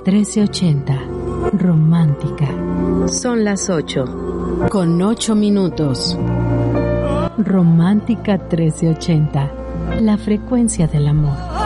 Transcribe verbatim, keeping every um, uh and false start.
trece ochenta. Romántica. Son las ocho. Con ocho minutos. Romántica trece ochenta. La frecuencia del amor.